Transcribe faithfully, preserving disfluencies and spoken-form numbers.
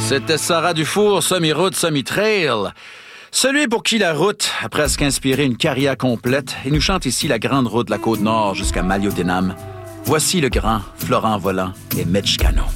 C'était Sarah Dufour, semi-route, semi-trail. Celui pour qui la route a presque inspiré une carrière complète et nous chante ici la grande route de la Côte-Nord jusqu'à Maliotenam. Voici le grand Florent Volant et Mitch Cano.